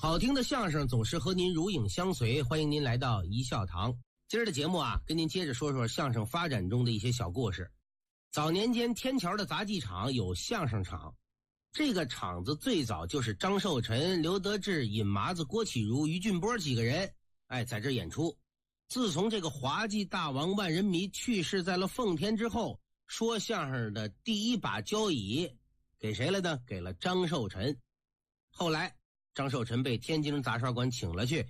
好听的相声总是和您如影相随，欢迎您来到一笑堂。今儿的节目啊，跟您接着说说相声发展中的一些小故事。早年间天桥的杂技场有相声场，这个场子最早就是张寿臣、刘德志、尹麻子、郭启儒、于俊波几个人在这演出。自从这个滑稽大王万人迷去世在了奉天之后，说相声的第一把交椅给谁了呢？给了张寿臣。后来张寿臣被天津杂耍馆请了去，